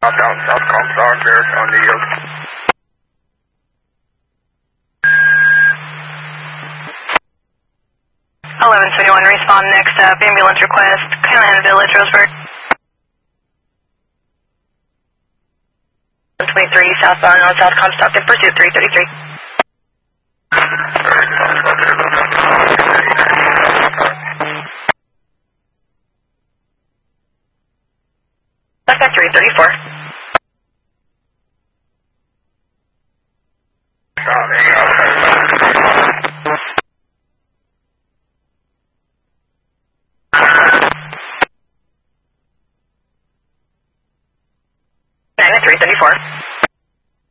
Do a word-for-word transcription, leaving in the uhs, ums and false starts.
Down South Comstock, there's on the yield. eleven twenty-one, respond next up, ambulance request, Kylan Village, Roseburg. one twenty-three, southbound on South Comstock, in pursuit three thirty-three. Suspect three thirty-four.